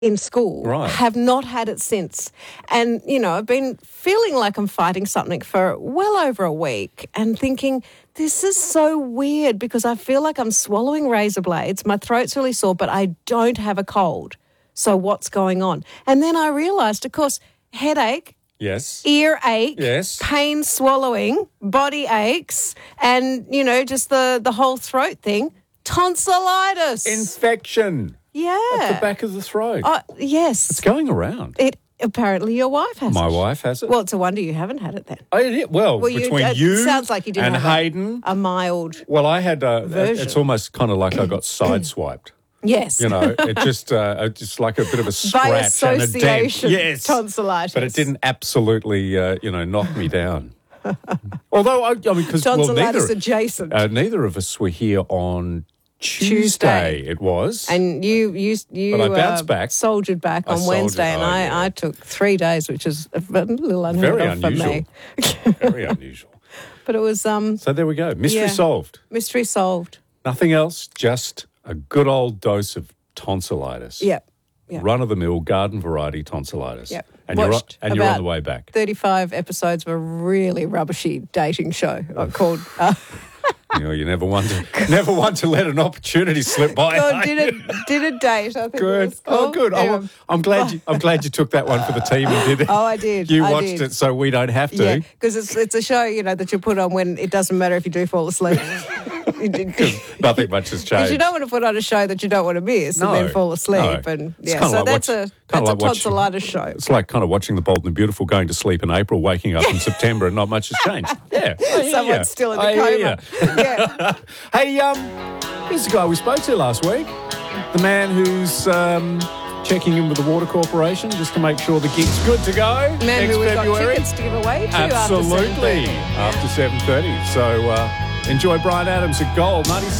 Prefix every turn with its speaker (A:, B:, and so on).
A: in school,
B: Right.
A: have not had it since. And, I've been feeling like I'm fighting something for well over a week and thinking, this is so weird because I feel like I'm swallowing razor blades. My throat's really sore, but I don't have a cold. So what's going on? And then I realised, of course, headache,
B: Yes.
A: earache,
B: Yes.
A: pain swallowing, body aches, and, just the whole throat thing, tonsillitis.
B: Infection.
A: Yeah.
B: At the back of the throat.
A: Yes.
B: It's going around.
A: Apparently your wife has it.
B: My wife has it.
A: Well, it's a wonder you haven't had it then.
B: Between you
A: sounds like you didn't
B: and
A: have
B: Hayden.
A: a mild
B: Well, I had
A: version.
B: it's almost kind of like I got sideswiped.
A: Yes.
B: It just like a bit of a scratch
A: By
B: and a dent.
A: association,
B: Yes.
A: tonsillitis.
B: But it didn't absolutely, knock me down. Although, because
A: Tonsillitis adjacent.
B: neither of us were here on Tuesday. It was.
A: And you
B: But I bounced back.
A: soldiered back
B: I
A: on Wednesday,
B: soldiered,
A: and I took 3 days, which is a little unheard
B: Very
A: of for me.
B: unusual. Very unusual.
A: But it was
B: So there we go. Mystery solved.
A: mystery solved.
B: Nothing else, just a good old dose of tonsillitis.
A: Yep.
B: Run-of-the-mill garden variety tonsillitis.
A: Yep.
B: And you're
A: Watched
B: on
A: about
B: the way back.
A: 35 episodes of a really rubbishy dating show called.
B: You never want to let an opportunity slip by.
A: Did a date. I think
B: Good.
A: It was called.
B: Good.
A: Anyway.
B: I'm glad you took that one for the team and did it.
A: Oh, I did.
B: You
A: I
B: watched
A: did.
B: it, so we don't have to.
A: Yeah, because it's a show that you put on when it doesn't matter if you do fall asleep.
B: Nothing much has
A: Because
B: changed.
A: you don't want to put on a show that you don't want to miss and then fall asleep.
B: No.
A: And
B: It's kinda
A: so
B: like
A: that's a tonsillitis show.
B: It's like kind of watching The Bold and the Beautiful going to sleep in April, waking up in September, and not much has changed. Yeah,
A: Someone's still in the coma. Yeah.
B: Hey, here's the guy we spoke to last week. The man who's checking in with the Water Corporation just to make sure the gig's good to go
A: Man
B: next
A: who we've got
B: February.
A: tickets to give away to
B: Absolutely.
A: after 7:30.
B: After 7:30. So enjoy Brian Adams at Gold 96.